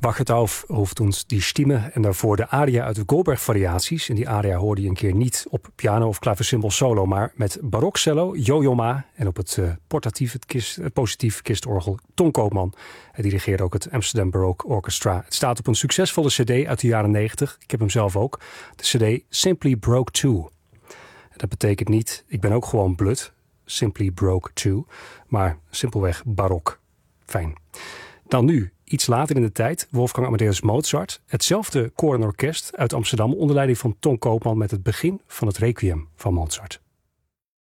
Wachertauf hoeft ons die Stimme en daarvoor de aria uit de Goldberg-variaties. En die aria hoorde je een keer niet op piano of klaversymbol solo, maar met barokcello, Yo-Yo Ma en op het positief kistorgel Ton Koopman. Hij dirigeerde ook het Amsterdam Baroque Orchestra. Het staat op een succesvolle cd uit de jaren 90. Ik heb hem zelf ook. De cd Simply Broke 2. Dat betekent niet, ik ben ook gewoon blut, Simply Broke 2, maar simpelweg barok. Fijn. Dan nu, iets later in de tijd, Wolfgang Amadeus Mozart. Hetzelfde koor en orkest uit Amsterdam onder leiding van Ton Koopman met het begin van het Requiem van Mozart.